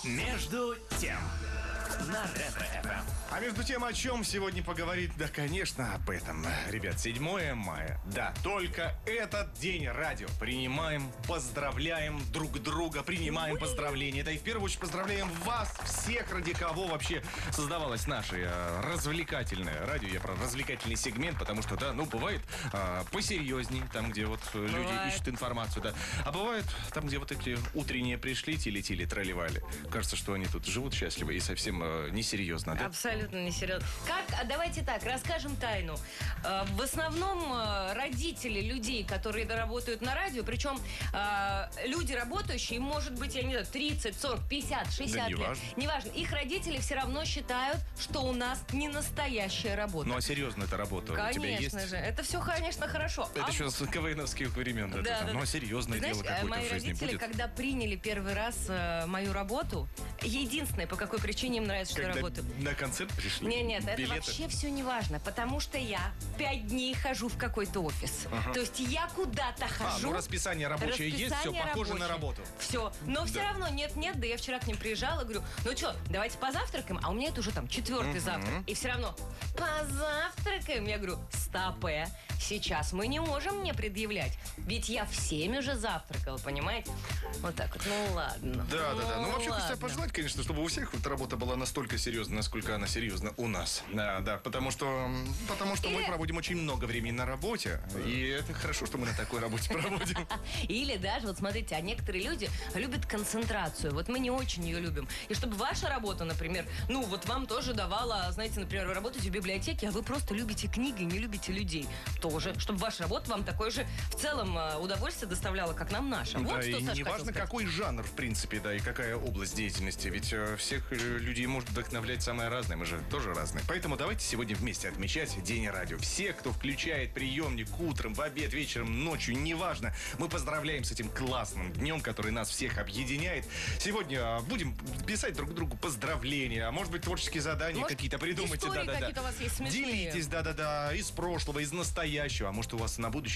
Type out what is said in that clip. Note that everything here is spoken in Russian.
Между тем на Ретро-ФМ. А между тем, о чем сегодня поговорить? Да, конечно, об этом. Ребят, 7 мая. Да, только этот день радио. Принимаем, поздравляем друг друга, принимаем поздравления. Да и в первую очередь поздравляем вас, всех, ради кого вообще создавалось наше развлекательное радио. Я про развлекательный сегмент, потому что, да, ну, бывает посерьезней, там, где вот люди ищут информацию, да. А бывает там, где вот эти утренние пришли, тили-тили, тролливали. Кажется, что они тут живут счастливо и совсем несерьезно, да? Абсолютно несерьезно. Давайте так, расскажем тайну. В основном родители людей, которые работают на радио, причем люди работающие, им может быть, я не знаю, 30, 40, 50, 60 да, лет. Неважно. Их родители все равно считают, что у нас не настоящая работа. Ну, а серьезно эта работа конечно у тебя есть? Конечно же. Это все, конечно, хорошо. Это еще с КВНовских времен. Да. Ну, а серьезное дело какое-то в жизни мои родители, будет? когда приняли первый раз мою работу, единственное, по какой причине им нравится, что я работаю. На концерт пришли? Нет, это вообще все не важно, потому что я 5 дней хожу в какой-то офис. То есть я куда-то хожу. Ну расписание рабочее есть, все похоже на работу. Все, но все равно нет, да я вчера к ним приезжала, говорю, ну что, давайте позавтракаем, а у меня это уже там 4-й завтрак. И все равно, позавтракаем, я говорю, стопэ. Сейчас мы не можем мне предъявлять. Ведь я в 7 уже завтракала, понимаете? Вот так вот, ну ладно. Да. Ну, вообще, хочется пожелать, конечно, чтобы у всех вот работа была настолько серьезна, насколько она серьезна у нас. Да, потому что мы проводим очень много времени на работе. И это хорошо, что мы на такой работе проводим. Или даже, вот смотрите, а некоторые люди любят концентрацию. Вот мы не очень ее любим. И чтобы ваша работа, например, ну, вот вам тоже давала, знаете, например, вы работаете в библиотеке, а вы просто любите книги, не любите людей. Тоже, чтобы ваша работа вам такое же в целом удовольствие доставляла, как нам наша. Вот да, что и Саша не важно, какой жанр, в принципе, да, и какая область деятельности. Ведь всех людей может вдохновлять самое разное. Мы же тоже разные. Поэтому давайте сегодня вместе отмечать День радио. Все, кто включает приемник утром, в обед, вечером, ночью, неважно. Мы поздравляем с этим классным днем, который нас всех объединяет. Сегодня будем писать друг другу поздравления, а может быть, творческие задания какие-то придумайте. Истории какие-то у вас есть смешные. Делитесь, из прошлого, из настоящего. А может, у вас на будущее